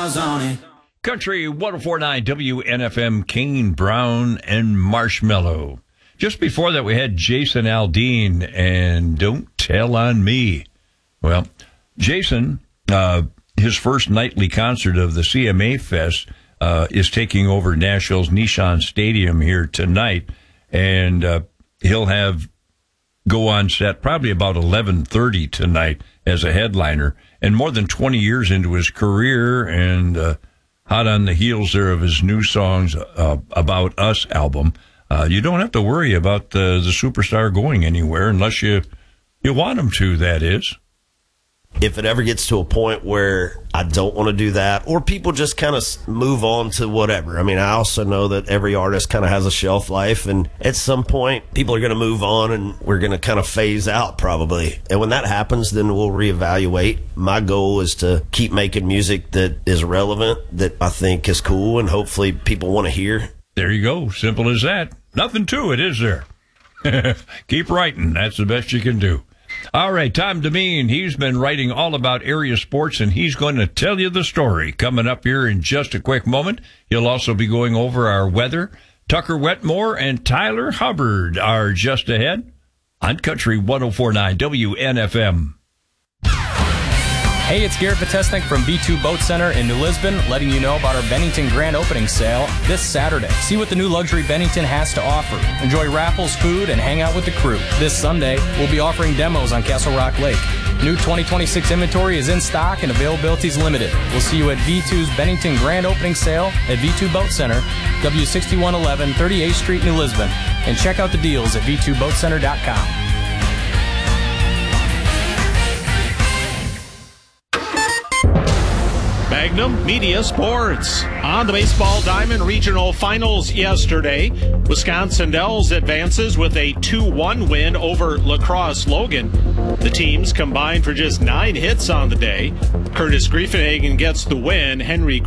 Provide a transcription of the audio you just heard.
stars on it. Country 104.9 WNFM, Kane Brown and Marshmallow. Just before that, we had Jason Aldean and Don't Tell on Me. Well, Jason, his first nightly concert of the CMA Fest is taking over Nashville's Nissan Stadium here tonight, and he'll go on set probably about 11:30 tonight as a headliner, and more than 20 years into his career and hot on the heels there of his new songs About Us album. You don't have to worry about the superstar going anywhere unless you want him to, that is. If it ever gets to a point where I don't want to do that, or people just kind of move on to whatever. I mean, I also know that every artist kind of has a shelf life, and at some point, people are going to move on, and we're going to kind of phase out probably. And when that happens, then we'll reevaluate. My goal is to keep making music that is relevant, that I think is cool, and hopefully people want to hear. There you go. Simple as that. Nothing to it, is there? Keep writing. That's the best you can do. All right, Tom Demeen, he's been writing all about area sports, and he's going to tell you the story coming up here in just a quick moment. He'll also be going over our weather. Tucker Wetmore and Tyler Hubbard are just ahead on Country 104.9 WNFM. Hey, it's Garrett Vitesnik from V2 Boat Center in New Lisbon, letting you know about our Bennington Grand Opening Sale this Saturday. See what the new luxury Bennington has to offer. Enjoy raffles, food, and hang out with the crew. This Sunday, we'll be offering demos on Castle Rock Lake. New 2026 inventory is in stock and availability is limited. We'll see you at V2's Bennington Grand Opening Sale at V2 Boat Center, W6111 38th Street, New Lisbon. And check out the deals at v2boatcenter.com. Magnum Media Sports. On the Baseball Diamond Regional Finals yesterday, Wisconsin Dells advances with a 2-1 win over La Crosse Logan. The teams combined for just 9 hits on the day. Curtis Griefenhagen gets the win. Henry